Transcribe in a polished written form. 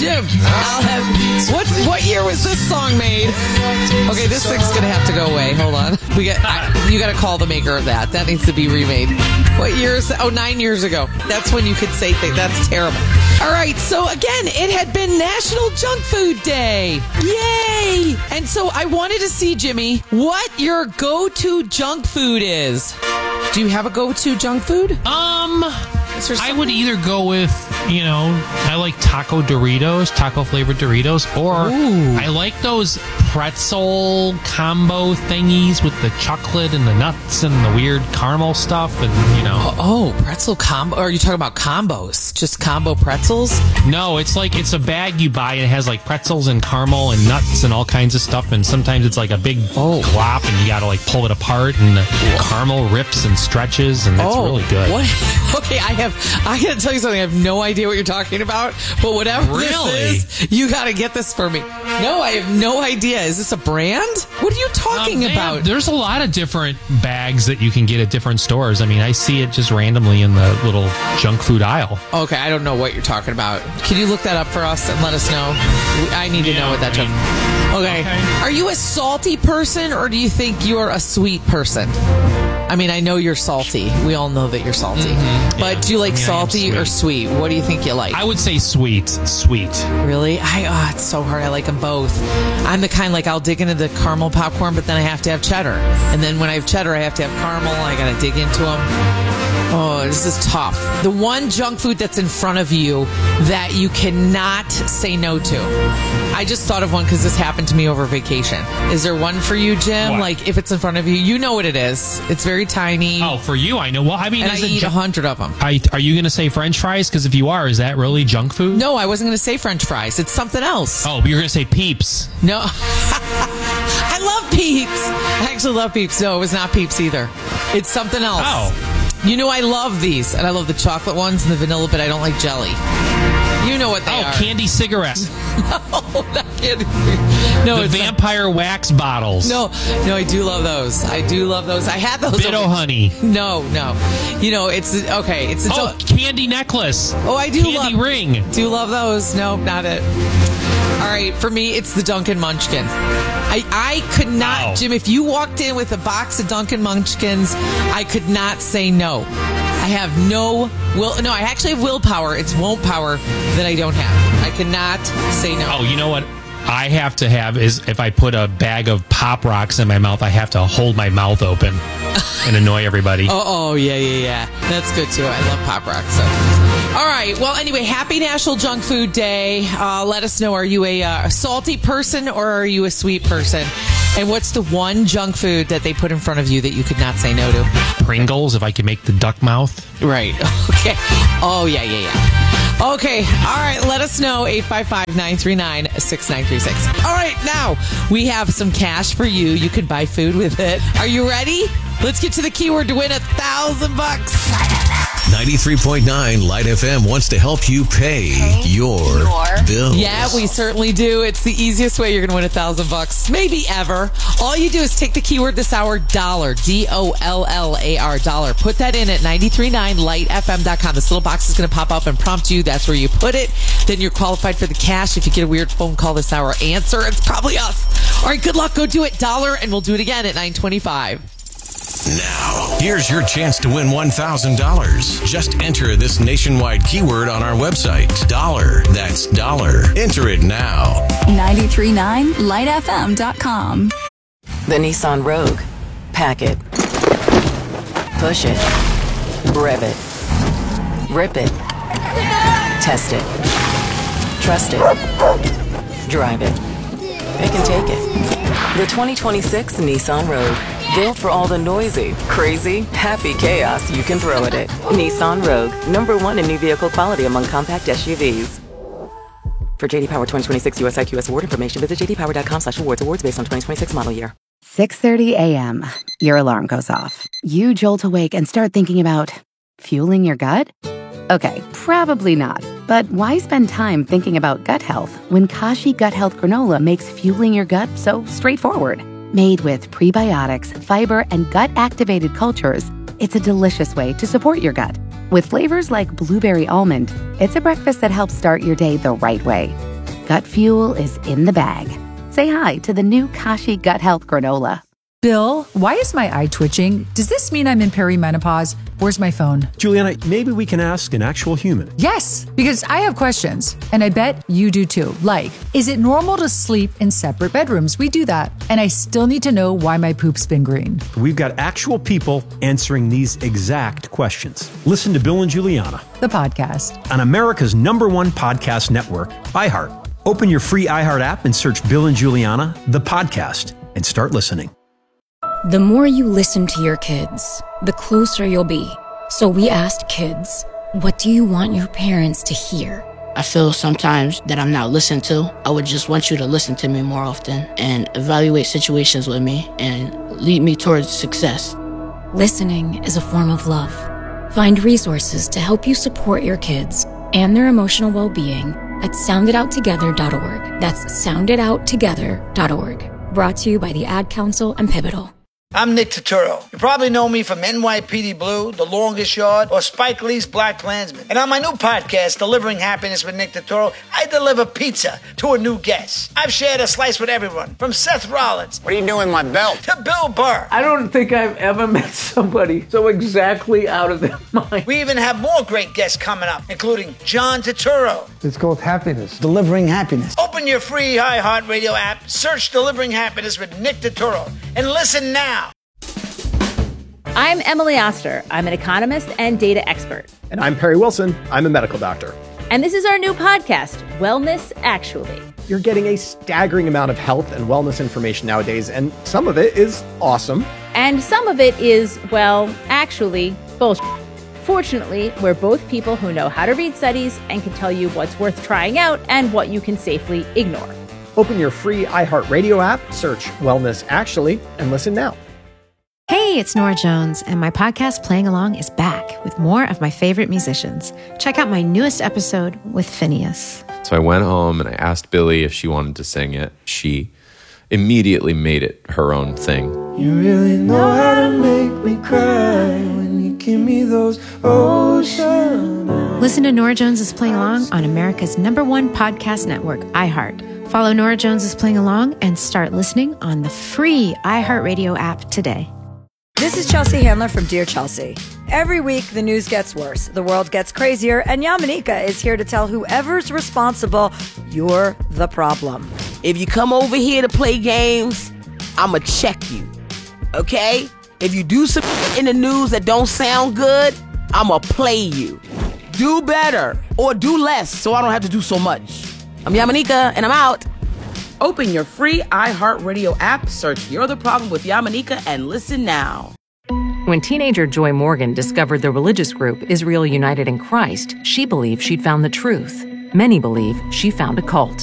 Jim, what year was this song made? Okay, this thing's gonna have to go away. Hold on. You gotta call the maker of that. That needs to be remade. What year is that? Oh, 9 years ago. That's when you could say things. That's terrible. All right, so again, it had been National Junk Food Day. Yay! And so I wanted to see, Jimmy, what your go-to junk food is. Do you have a go-to junk food? I would either go with, I like taco flavored Doritos, or I like those pretzel combo thingies with the chocolate and the nuts and the weird caramel stuff, and pretzel combo. Or are you talking about combos? Just combo pretzels? No, it's a bag you buy and it has like pretzels and caramel and nuts and all kinds of stuff, and sometimes it's like a big glop and you gotta like pull it apart and the caramel rips and stretches, and it's really good. What? Okay, I gotta tell you something. I have no idea what you're talking about, but whatever this is, you gotta get this for me. No, I have no idea. Is this a brand? What are you talking about? There's a lot of different bags that you can get at different stores. I mean, I see it just randomly in the little junk food aisle. Okay, I don't know what you're talking about. Can you look that up for us and let us know? I need to know what that junk. Okay. Are you a salty person, or do you think you're a sweet person? I mean, I know you're salty. We all know that you're salty. But do you like salty or sweet? What do you think you like? I would say sweet. Sweet. Really? It's so hard. I like them both. I'm the kind, I'll dig into the caramel popcorn, but then I have to have cheddar. And then when I have cheddar, I have to have caramel. I got to dig into them. Oh, this is tough. The one junk food that's in front of you that you cannot say no to. I just thought of one because this happened to me over vacation. Is there one for you, Jim? What? If it's in front of you, you know what it is. It's very tiny. Oh, for you, I know. Well, I mean, and I eat 100 of them. Are you going to say French fries? Because if you are, is that really junk food? No, I wasn't going to say French fries. It's something else. Oh, but you're going to say Peeps. No. I love Peeps. I actually love Peeps. No, it was not Peeps either. It's something else. Oh. I love these, and I love the chocolate ones and the vanilla, but I don't like jelly. You know what they are. Oh, candy cigarettes. No, not candy. No, the vampire wax bottles. No, I do love those. I had those. Bitto honey. No. It's okay. It's candy necklace. Oh, I do candy ring. Do love those. No, not it. All right, for me, it's the Dunkin' Munchkin. I could not, Jim, if you walked in with a box of Dunkin' Munchkins, I could not say no. I have no will. No, I actually have willpower. It's won't power that I don't have. I cannot say no. Oh, you know what I have to have is if I put a bag of Pop Rocks in my mouth, I have to hold my mouth open and annoy everybody. Oh, yeah. That's good, too. I love Pop Rocks. So. All right. Well, anyway, happy National Junk Food Day. Let us know, are you a salty person or are you a sweet person? And what's the one junk food that they put in front of you that you could not say no to? Pringles, if I could make the duck mouth. Right. Okay. Oh, yeah. Okay. All right. Let us know. 855-939-6936. All right. Now, we have some cash for you. You can buy food with it. Are you ready? Let's get to the keyword to win $1,000. 93.9 Light FM wants to help you pay your bills. Yeah, we certainly do. It's the easiest way you're going to win $1,000, maybe ever. All you do is take the keyword this hour, dollar, DOLLAR, dollar. Put that in at 939lightfm.com. This little box is going to pop up and prompt you. That's where you put it. Then you're qualified for the cash. If you get a weird phone call this hour, answer. It's probably us. All right, good luck. Go do it, dollar, and we'll do it again at 925. Now, here's your chance to win $1,000. Just enter this nationwide keyword on our website. Dollar. That's dollar. Enter it now. 939lightfm.com. The Nissan Rogue. Pack it. Push it. Rev it. Rip it. Test it. Trust it. Drive it. It can take it. The 2026 Nissan Rogue. Built for all the noisy, crazy, happy chaos you can throw at it. Nissan Rogue, #1 in new vehicle quality among compact SUVs. For JD Power 2026 US IQS award information, visit jdpower.com/awards. Awards based on 2026 model year. 6:30 a.m. Your alarm goes off. You jolt awake and start thinking about fueling your gut? Okay, probably not. But why spend time thinking about gut health when Kashi Gut Health Granola makes fueling your gut so straightforward? Made with prebiotics, fiber, and gut-activated cultures, it's a delicious way to support your gut. With flavors like blueberry almond, it's a breakfast that helps start your day the right way. Gut fuel is in the bag. Say hi to the new Kashi Gut Health Granola. Bill, why is my eye twitching? Does this mean I'm in perimenopause? Where's my phone? Juliana, maybe we can ask an actual human. Yes, because I have questions, and I bet you do too. Like, is it normal to sleep in separate bedrooms? We do that. And I still need to know why my poop's been green. We've got actual people answering these exact questions. Listen to Bill and Juliana, The podcast. on America's #1 podcast network, iHeart. Open your free iHeart app and search Bill and Juliana, the podcast, and start listening. The more you listen to your kids, the closer you'll be. So we asked kids, what do you want your parents to hear? I feel sometimes that I'm not listened to. I would just want you to listen to me more often and evaluate situations with me and lead me towards success. Listening is a form of love. Find resources to help you support your kids and their emotional well-being at sounditouttogether.org. That's sounditouttogether.org. Brought to you by the Ad Council and Pivotal. I'm Nick Turturro. You probably know me from NYPD Blue, The Longest Yard, or Spike Lee's Black Klansman. And on my new podcast, Delivering Happiness with Nick Turturro, I deliver pizza to a new guest. I've shared a slice with everyone, from Seth Rollins. What are you doing with my belt? To Bill Burr. I don't think I've ever met somebody so exactly out of their mind. We even have more great guests coming up, including John Turturro. It's called Happiness. Delivering Happiness. Open your free iHeartRadio app, search Delivering Happiness with Nick Turturro, and listen now. I'm Emily Oster. I'm an economist and data expert. And I'm Perry Wilson. I'm a medical doctor. And this is our new podcast, Wellness Actually. You're getting a staggering amount of health and wellness information nowadays, and some of it is awesome. And some of it is, well, actually, bullshit. Fortunately, we're both people who know how to read studies and can tell you what's worth trying out and what you can safely ignore. Open your free iHeartRadio app, search Wellness Actually, and listen now. Hey, it's Nora Jones, and my podcast Playing Along is back with more of my favorite musicians. Check out my newest episode with Phineas. So I went home and I asked Billy if she wanted to sing it. She immediately made it her own thing. You really know how to make me cry when you give me those ocean eyes. Listen to Nora Jones is Playing Along on America's #1 podcast network, iHeart. Follow Nora Jones is Playing Along and start listening on the free iHeartRadio app today. This is Chelsea Handler from Dear Chelsea. Every week, the news gets worse, the world gets crazier, and Yamanika is here to tell whoever's responsible, you're the problem. If you come over here to play games, I'ma check you, okay? If you do something in the news that don't sound good, I'ma play you. Do better or do less so I don't have to do so much. I'm Yamanika, and I'm out. Open your free iHeartRadio app, search You're the Problem with Yamanika, and listen now. When teenager Joy Morgan discovered the religious group Israel United in Christ, she believed she'd found the truth. Many believe she found a cult.